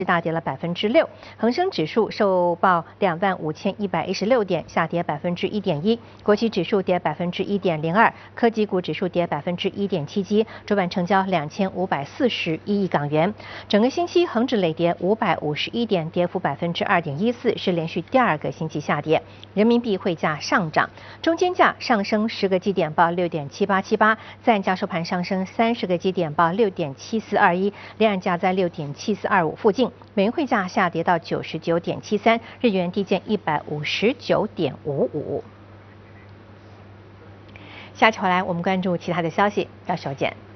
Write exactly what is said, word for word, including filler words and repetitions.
大跌了百分之六，恒生指数收报两万五千一百一十六点，下跌百分之一点一；国企指数跌百分之一点零二，科技股指数跌百分之一点七七。主板成交两千五百四十一亿港元。整个星期恒指累跌五百五十一点，跌幅百分之二点一四，是连续第二个星期下跌。人民币汇价上涨，中间价上升十个基点，报六点七八七八；在岸价收盘上升三十个基点，报六点七四二一；离岸价在六点七四二五附近。美元汇价下跌到九十九点七三，日元低见一百五十九点五五。下期回来我们关注其他的消息，到时候见。